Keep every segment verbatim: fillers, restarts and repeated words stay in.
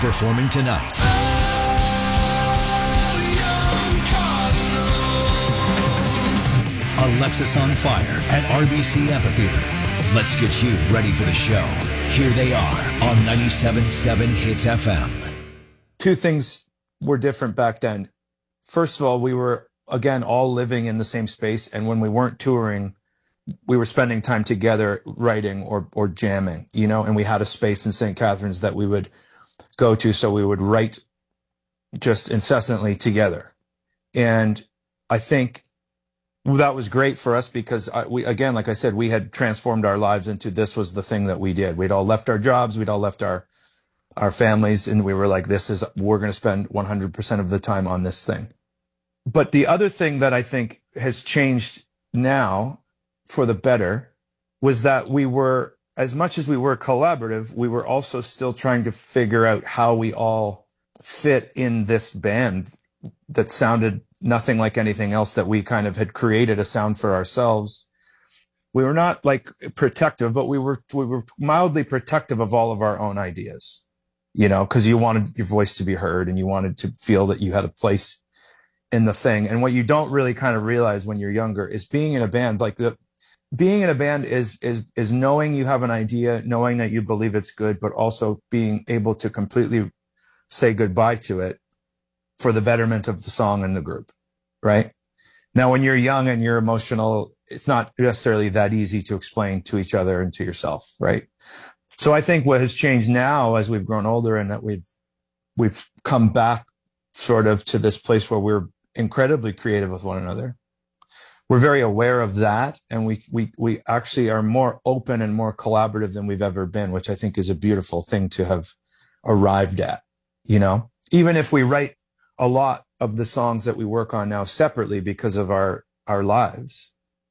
performing tonight. Alexis on Fire at R B C Amphitheater. Let's get you ready for the show. Here they are on ninety-seven point seven Hits F M. Two things were different back then. First of all, we were, again, all living in the same space. And when we weren't touring, we were spending time together writing or, or jamming, you know, and we had a space in Saint Catharines that we would go to. So we would write just incessantly together. And I think that was great for us because I, we, again, like I said, we had transformed our lives into this was the thing that we did. We'd all left our jobs. We'd all left our, our families. And we were like, this is, we're going to spend one hundred percent of the time on this thing. But the other thing that I think has changed now for the better was that we were, as much as we were collaborative, we were also still trying to figure out how we all fit in this band that sounded nothing like anything else, that we kind of had created a sound for ourselves. We were not like protective, but we were, we were mildly protective of all of our own ideas, you know, because you wanted your voice to be heard and you wanted to feel that you had a place in the thing. And what you don't really kind of realize when you're younger is being in a band, like the, being in a band is, is, is knowing you have an idea, knowing that you believe it's good, but also being able to completely say goodbye to it for the betterment of the song and the group, right? Now, when you're young and you're emotional, it's not necessarily that easy to explain to each other and to yourself, right? So I think what has changed now as we've grown older and that we've, we've come back sort of to this place where we're incredibly creative with one another. We're very aware of that. And we, we, we actually are more open and more collaborative than we've ever been, which I think is a beautiful thing to have arrived at, you know, even if we write a lot of the songs that we work on now separately because of our, our lives.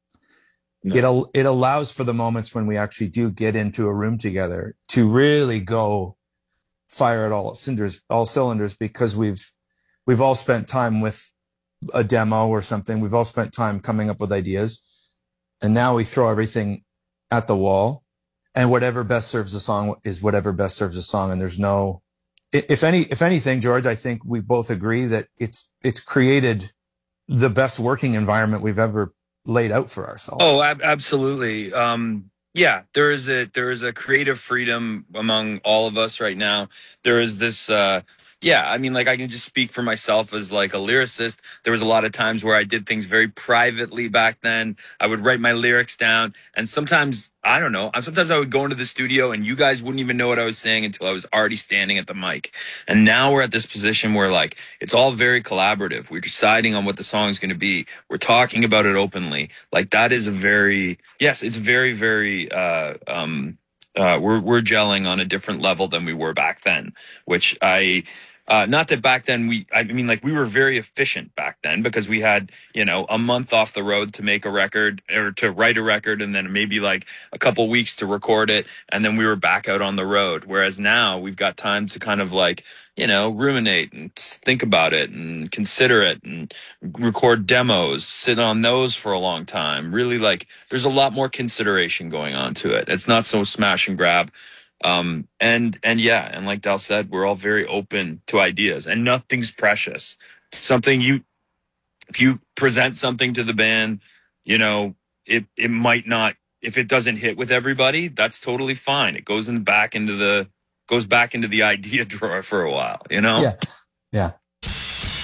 No. It, it allows for the moments when we actually do get into a room together to really go fire at all cylinders, all cylinders, because we've, we've all spent time with a demo or something. We've all spent time coming up with ideas, and now we throw everything at the wall, and whatever best serves the song is whatever best serves the song. And there's no, if any, if anything, George, I think we both agree that it's, it's created the best working environment we've ever laid out for ourselves. Oh, ab- absolutely. Um, yeah, there is a, there is a creative freedom among all of us right now. There is this, uh, yeah, I mean, like, I can just speak for myself as like a lyricist. There was a lot of times where I did things very privately back then. I would write my lyrics down, and sometimes, I don't know, sometimes I would go into the studio and you guys wouldn't even know what I was saying until I was already standing at the mic. And now we're at this position where, like, it's all very collaborative. We're deciding on what the song is going to be. We're talking about it openly. Like, that is a very, yes, it's very, very, uh, um, uh, we're, we're gelling on a different level than we were back then, which I, Uh, not that back then we, I mean, like, we were very efficient back then because we had, you know, a month off the road to make a record or to write a record, and then maybe like a couple weeks to record it. And then we were back out on the road. Whereas now we've got time to kind of, like, you know, ruminate and think about it and consider it and record demos, sit on those for a long time. Really, like, there's a lot more consideration going on to it. It's not so smash and grab. Um, and, and yeah, and like Dal said, we're all very open to ideas, and nothing's precious. Something you, if you present something to the band, you know, it, it might not, if it doesn't hit with everybody, that's totally fine. It goes in back into the, goes back into the idea drawer for a while, you know? Yeah. Yeah.